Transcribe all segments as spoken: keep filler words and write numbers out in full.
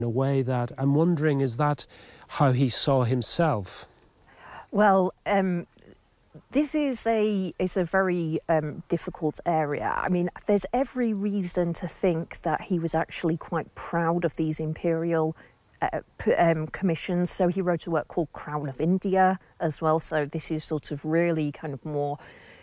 in a way that I'm wondering, is that how he saw himself? Well, um, this is a is a very um, difficult area. I mean, there's every reason to think that he was actually quite proud of these imperial uh, p- um, commissions. So he wrote a work called Crown of India as well. So this is sort of really kind of more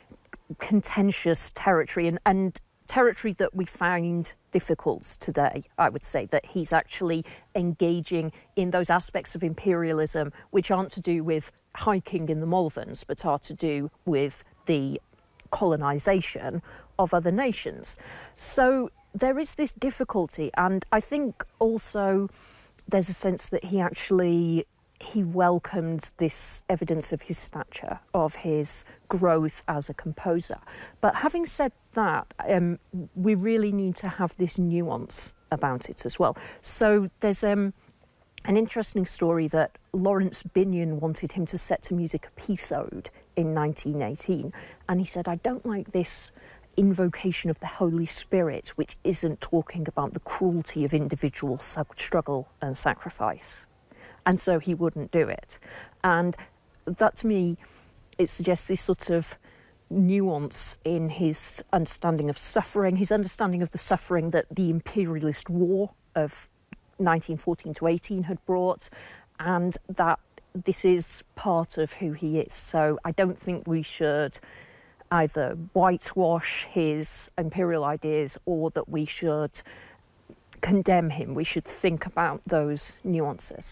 contentious territory and, and territory that we find difficult today. I would say that he's actually engaging in those aspects of imperialism which aren't to do with hiking in the Malverns, but are to do with the colonisation of other nations. So there is this difficulty, and I think also there's a sense that he actually he welcomed this evidence of his stature, of his growth as a composer. But having said that, um, we really need to have this nuance about it as well. So there's um, an interesting story that Lawrence Binion wanted him to set to music a peace ode in nineteen eighteen. And he said, I don't like this invocation of the Holy Spirit, which isn't talking about the cruelty of individual struggle and sacrifice. And so he wouldn't do it. And that, to me, it suggests this sort of nuance in his understanding of suffering, his understanding of the suffering that the imperialist war of nineteen fourteen to eighteen had brought, and that this is part of who he is. So I don't think we should either whitewash his imperial ideas or that we should condemn him. We should think about those nuances.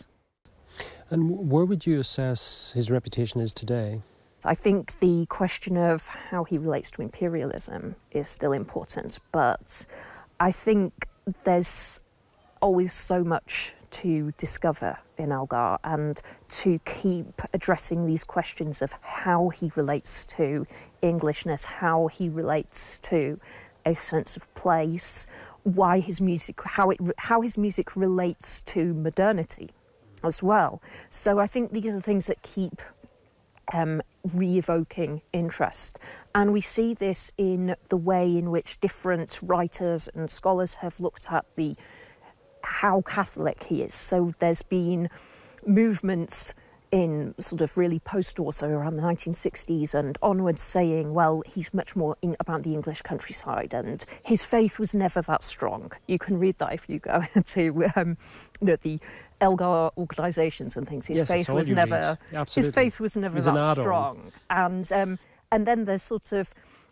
And where would you assess his reputation is today? I think the question of how he relates to imperialism is still important, but I think there's always so much to discover in Elgar, and to keep addressing these questions of how he relates to Englishness, how he relates to a sense of place, why his music, how it, how his music relates to modernity as well. So I think these are the things that keep um, re-evoking interest. And we see this in the way in which different writers and scholars have looked at the how Catholic he is. So there's been movements in sort of really post-war, so around the nineteen sixties and onwards, saying, well, he's much more in, about the English countryside, and his faith was never that strong. You can read that if you go to um, you know, the Elgar organisations and things. His yes, faith was never his faith was never that strong. And um, and then there's sort of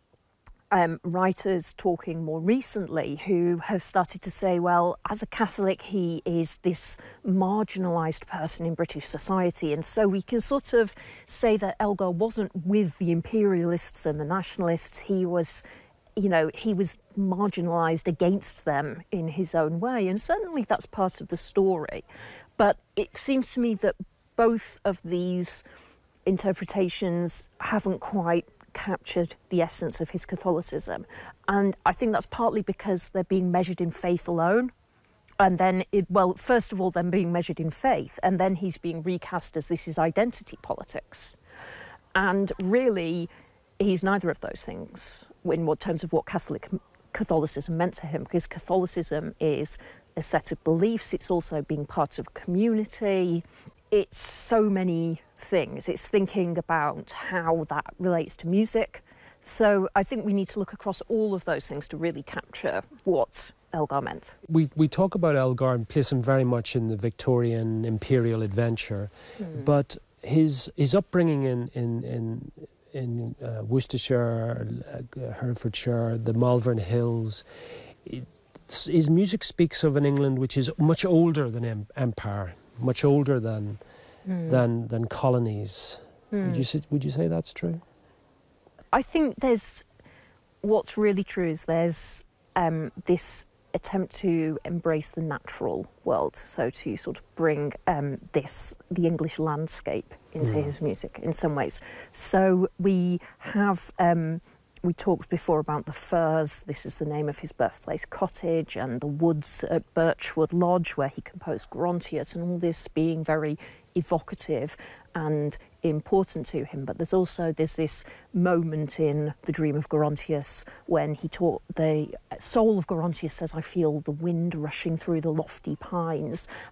Um, writers talking more recently who have started to say, well, as a Catholic, he is this marginalised person in British society. And so we can sort of say that Elgar wasn't with the imperialists and the nationalists. He was, you know, he was marginalised against them in his own way. And certainly that's part of the story. But it seems to me that both of these interpretations haven't quite captured the essence of his Catholicism, and I think that's partly because they're being measured in faith alone, and then it, well, first of all, them being measured in faith, and then he's being recast as this is identity politics, and really he's neither of those things in what terms of what Catholic Catholicism meant to him, because Catholicism is a set of beliefs. It's also being part of a community. It's so many things. It's thinking about how that relates to music. So I think we need to look across all of those things to really capture what Elgar meant. We we talk about Elgar and place him very much in the Victorian imperial adventure, mm. but his his upbringing in in in, in uh, Worcestershire, uh, Herefordshire, the Malvern Hills, it, his music speaks of an England which is much older than em- empire. Much older than mm. than than colonies. Mm. Would you say, would you say that's true? I think there's what's really true is there's um, this attempt to embrace the natural world, so to sort of bring um, this the English landscape into mm. his music in some ways. So we have. Um, We talked before about the firs. This is the name of his birthplace cottage, and the woods at Birchwood Lodge where he composed Gerontius, and all this being very evocative and important to him. But there's also there's this moment in The Dream of Gerontius when he taught the soul of Gerontius says, I feel the wind rushing through the lofty pines.